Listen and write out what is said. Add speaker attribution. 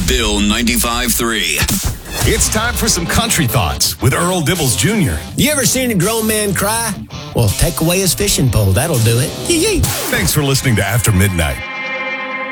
Speaker 1: Bill 95.3.
Speaker 2: It's time for some country thoughts with Earl Dibbles Jr.
Speaker 3: You ever seen a grown man cry? Well, take away his fishing pole. That'll do it. Yee-yee.
Speaker 2: Thanks for listening to After Midnight.